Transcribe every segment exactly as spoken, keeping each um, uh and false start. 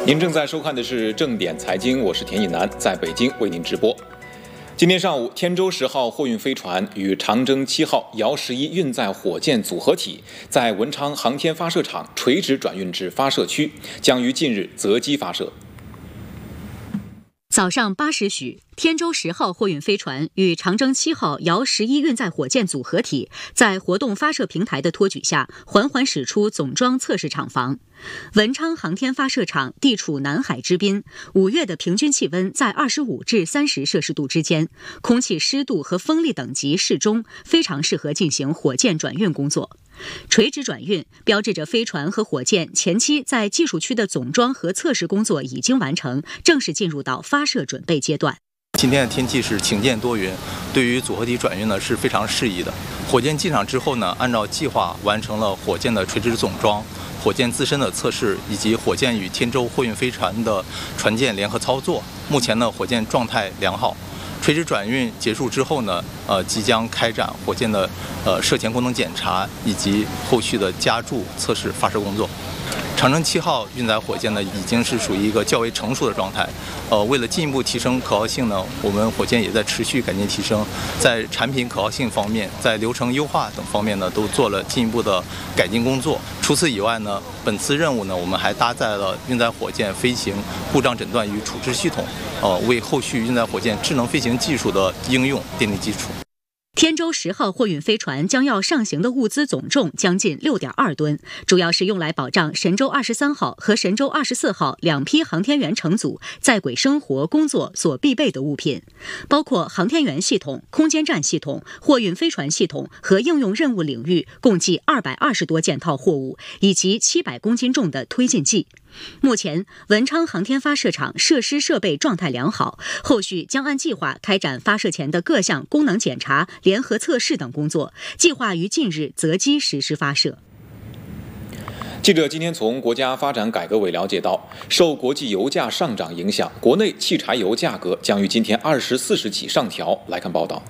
您正在收看的是正点财经，我是田以南，在北京为您直播。今天上午，天舟十号货运飞船与长征七号遥十一运载火箭组合体在文昌航天发射场垂直转运至发射区，将于近日择机发射。 早上八时许，天舟十号货运飞船与长征七号遥十一运载火箭组合体在活动发射平台的托举下，缓缓驶出总装测试厂房。文昌航天发射场地处南海之滨，五月的平均气温在二十五至三十摄氏度之间，空气湿度和风力等级适中，非常适合进行火箭转运工作。垂直转运标志着飞船和火箭前期在技术区的总装和测试工作已经完成，正式进入到发射准备阶段。 今天的天气是晴间多云，对于组合体转运呢是非常适宜的。火箭进场之后呢，按照计划完成了火箭的垂直总装、火箭自身的测试以及火箭与天舟货运飞船的船舰联合操作。目前呢，火箭状态良好。垂直转运结束之后呢，呃，即将开展火箭的呃射前功能检查以及后续的加注测试发射工作。长征七号运载火箭呢，已经是属于一个较为成熟的状态。呃，为了进一步提升可靠性呢，我们火箭也在持续改进提升，在产品可靠性方面，在流程优化等方面呢，都做了进一步的改进工作。除此以外呢，本次任务呢，我们还搭载了运载火箭飞行故障诊断与处置系统，呃，为后续运载火箭智能飞行技术的应用奠定基础。 天舟十号货运飞船将要上行的物资总重将近六点二吨，主要是用来保障神舟二十三号和神舟二十四号两批航天员乘组在轨生活工作所必备的物品，包括航天员系统、空间站系统、货运飞船系统和应用任务领域共计二百二十多件套货物，以及七百公斤重的推进剂。目前，文昌航天发射场设施设备状态良好，后续将按计划开展发射前的各项功能检查、联合测试等工作，计划于近日择机实施发射。 记者今天从国家发展改革委了解到，受国际油价上涨影响，国内汽柴油价格将于今天二十四时起上调。来看报道。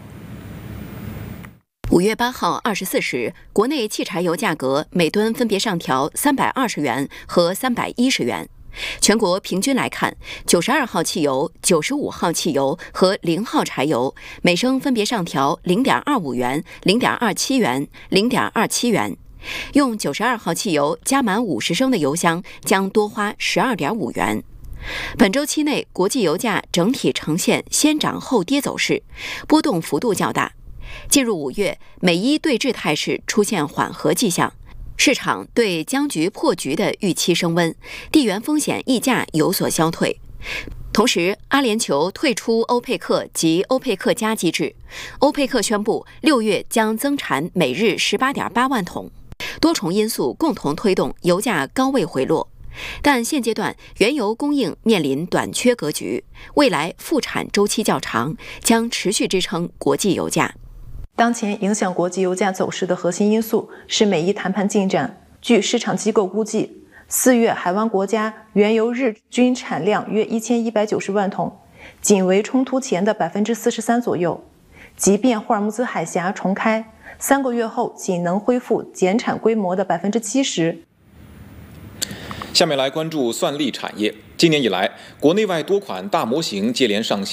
五月八号二十四时，国内汽柴油价格每吨分别上调三百二十元和三百一十元。全国平均来看，九十二号汽油、九十五号汽油和零号柴油每升分别上调零点二五元、零点二七元、零点二七元。用九十二号汽油加满五十升的油箱将多花十二点五元。本周期内，国际油价整体呈现先涨后跌走势，波动幅度较大。进入五月，美伊对峙态势出现缓和迹象，市场对僵局破局的预期升温，地缘风险溢价有所消退。同时，阿联酋退出欧佩克及欧佩克加机制，欧佩克宣布六月将增产每日 十八点八万桶，多重因素共同推动油价高位回落。但现阶段原油供应面临短缺格局，未来复产周期较长，将持续支撑国际油价。 当前影响国际油价走势的核心因素是美伊谈判进展。据市场机构估计，四月海湾国家原油日均产量约一千一百九十万桶，仅为冲突前的百分之四十三左右。即便霍尔木兹海峡重开，三个月后仅能恢复减产规模的百分之七十。 下面来关注算力产业。今年以来，国内外多款大模型接连上线。